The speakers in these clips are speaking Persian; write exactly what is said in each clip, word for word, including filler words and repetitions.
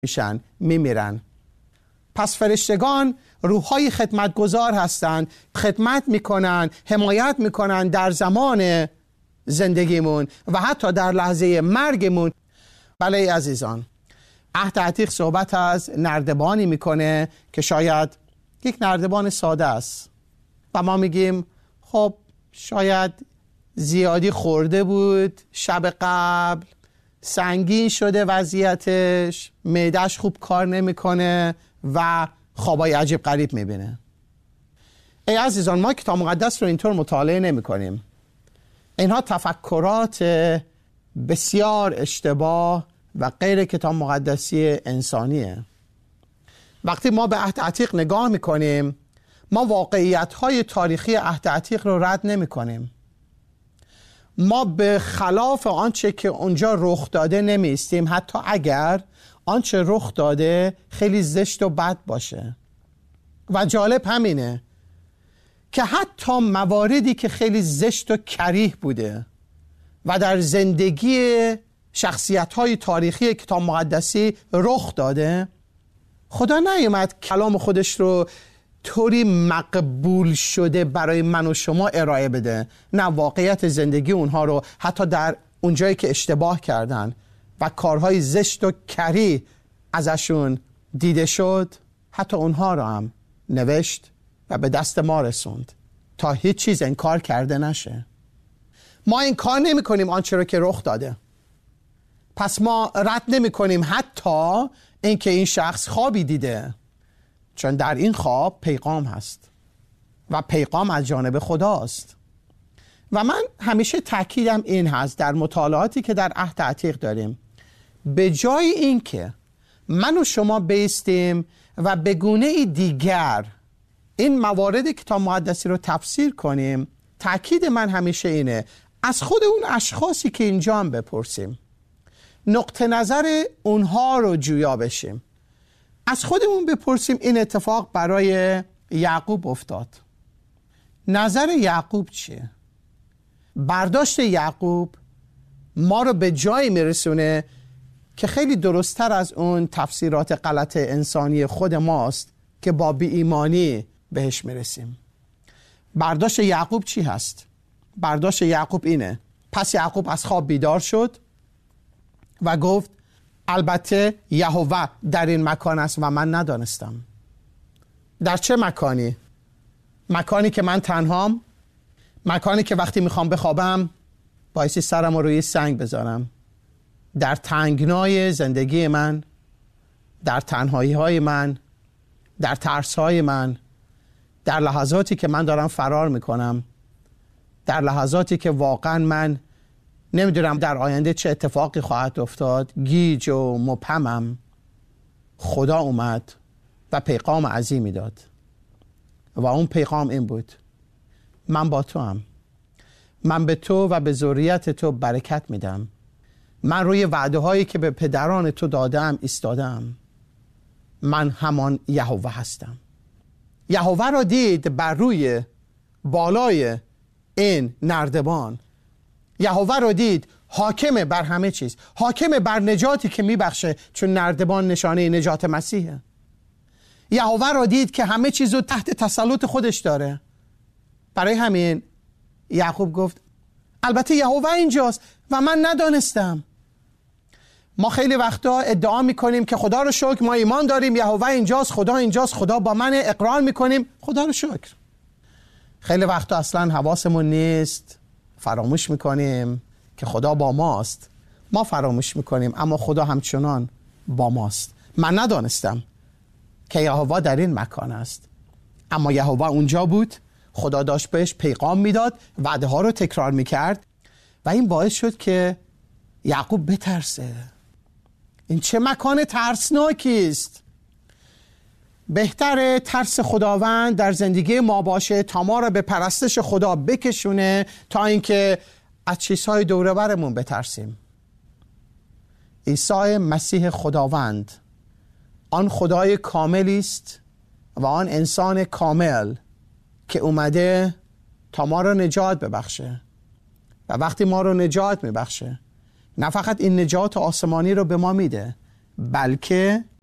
میشن، میمیرن. پس فرشتگان روح‌های خدمتگزار هستند، خدمت میکنن، حمایت میکنن در زمان زندگیمون و حتی در لحظه مرگمون. بله عزیزان، عهد عتیق صحبت از نردبانی میکنه که شاید یک نردبان ساده است و ما میگیم خب شاید زیادی خورده بود شب قبل، سنگین شده وضعیتش، معده‌اش خوب کار نمیکنه و خوابای عجیب غریب میبینه. ای عزیزان، ما کتاب مقدس رو اینطور مطالعه نمی کنیم. اینها تفکرات بسیار اشتباه و غیر کتاب مقدسی انسانیه. وقتی ما به عهد عتیق نگاه میکنیم، ما واقعیت‌های تاریخی عهد عتیق رو رد نمی کنیم. ما به خلاف آنچه که اونجا رخ داده نمی ایستیم، حتی اگر آنچه رخ داده خیلی زشت و بد باشه. و جالب همینه که حتی مواردی که خیلی زشت و کریه بوده و در زندگی شخصیت‌های تاریخی کتاب مقدسی رخ داده، خدا نیامد کلام خودش رو طوری مقبول شده برای من و شما ارائه بده. نه، واقعیت زندگی اونها رو حتی در اونجایی که اشتباه کردن و کارهای زشت و کریه ازشون دیده شد، حتی اونها رو هم نوشت و به دست ما رسوند تا هیچ چیز انکار کرده نشه. ما انکار نمی کنیم آنچه رو که رخ داده. پس ما رد نمی کنیم حتی اینکه این شخص خوابی دیده، چون در این خواب پیغام هست و پیغام از جانب خداست. و من همیشه تأکیدم این هست در مطالعاتی که در عهد عتیق داریم، به جای اینکه من و شما بیستیم و به گونه دیگر این موارد کتاب مقدسی رو تفسیر کنیم، تأکید من همیشه اینه از خود اون اشخاصی که اینجا هم بپرسیم، نقطه نظر اونها رو جویا بشیم، از خودمون بپرسیم این اتفاق برای یعقوب افتاد، نظر یعقوب چیه؟ برداشت یعقوب ما رو به جایی میرسونه که خیلی درست‌تر از اون تفسیرات غلط انسانی خود ماست که با بی ایمانی بهش میرسیم. برداشت یعقوب چی هست؟ برداشت یعقوب اینه: پس یعقوب از خواب بیدار شد و گفت البته یهوه در این مکان است و من ندانستم. در چه مکانی؟ مکانی که من تنهام، مکانی که وقتی میخوام بخوابم بایستی سرم رو روی سنگ بذارم، در تنگنای زندگی من، در تنهایی های من، در ترس های من، در لحظاتی که من دارم فرار میکنم، در لحظاتی که واقعا من نمیدونم در آینده چه اتفاقی خواهد افتاد، گیج و مبهمم، خدا اومد و پیغام عظیمی داد و اون پیغام این بود: من با تو هم، من به تو و به ذریت تو برکت میدم، من روی وعده هایی که به پدران تو دادم ایستادم، من همان یهوه هستم. یهوه را دید بر روی بالای این نردبان، یهوه را دید حاکم بر همه چیز، حاکم بر نجاتی که میبخشه، چون نردبان نشانه نجات مسیحه. یهوه را دید که همه چیز رو تحت تسلط خودش داره. برای همین یعقوب گفت البته یهوه اینجاست و من ندانستم. ما خیلی وقتا ادعا میکنیم که خدا رو شکر ما ایمان داریم، یهوه اینجاست، خدا اینجاست، خدا با من، اقرار میکنیم، خدا رو شکر. خیلی وقتا اصلا حواسمون نیست، فراموش میکنیم که خدا با ماست. ما فراموش میکنیم اما خدا همچنان با ماست. من ندانستم که یهوه در این مکان است، اما یهوه اونجا بود. خدا داشت بهش پیغام میداد، وعده ها رو تکرار میکرد و این باعث شد که یعقوب بترسه. این چه مکان ترسناکی است. بهتره ترس خداوند در زندگی ما باشه تا ما رو به پرستش خدا بکشونه تا اینکه از چیزهای دوره برمون بترسیم. عیسی مسیح خداوند آن خدای کاملی است و آن انسان کامل که اومده تا ما رو نجات ببخشه و وقتی ما رو نجات میبخشه نه فقط این نجات آسمانی رو به ما میده، بلکه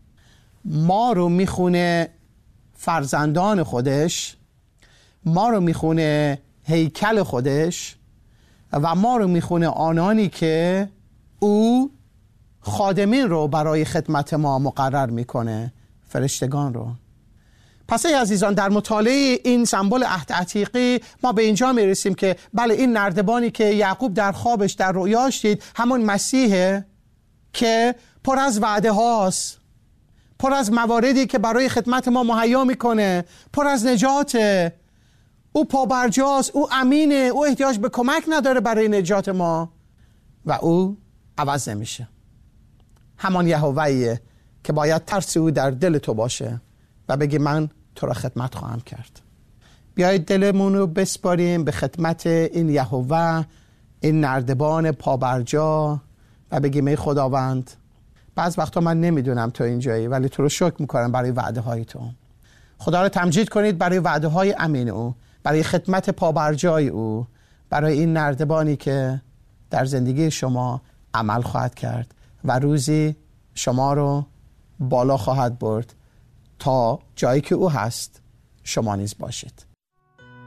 ما رو میخونه فرزندان خودش، ما رو میخونه هیکل خودش و ما رو میخونه آنانی که او خادمین رو برای خدمت ما مقرر میکنه، فرشتگان رو. پس ای عزیزان، در مطالعه این سمبل عهد عتیقی ما به اینجا میرسیم که بله، این نردبانی که یعقوب در خوابش در رؤیاش دید همون مسیحه که پر از وعده هاست، پر از مواردی که برای خدمت ما مهیا میکنه، پر از نجاته. او پابرجاست، او امینه، او احتیاج به کمک نداره برای نجات ما و او عوض نمیشه. همان یهوه‌ایه که باید ترس او در دل تو باشه و بگی من تو را خدمت خواهم کرد. بیایید دلمون رو بسپاریم به خدمت این یهوه، این نردبان پابرجا و بگیم ای خداوند، بعض وقتا من نمیدونم تو اینجایی، ولی تو رو شکر میکنم برای وعده های تو. خدا رو تمجید کنید برای وعده های امین او، برای خدمت پابرجای او، برای این نردبانی که در زندگی شما عمل خواهد کرد و روزی شما رو بالا خواهد برد تا جایی که او هست شما نیز باشید.